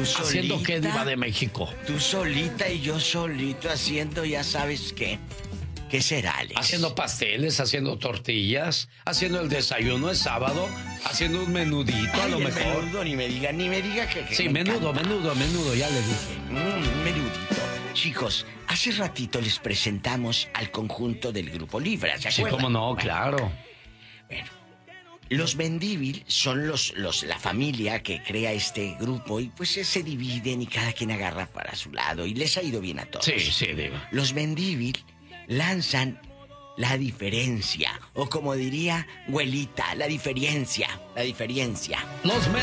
Tú solita. ¿Haciendo qué, Diva de México? Tú solita y yo solito haciendo, ya sabes qué. ¿Qué será, Alex? Haciendo pasteles, haciendo tortillas, haciendo el desayuno el sábado, haciendo un menudito. Ay, a lo el mejor. menudo, ni me diga que Sí, me menudo, encanta. ya le dije. Un menudito. Chicos, hace ratito les presentamos al conjunto del Grupo Libra, ¿se Sí, acuerdan? cómo no, Bueno, claro. Bueno, los Mendívil son la familia que crea este grupo y pues se dividen y cada quien agarra para su lado y les ha ido bien a todos. Sí, sí, Diva. Los Mendívil lanzan La Diferencia, o como diría Güelita, la diferencia. Los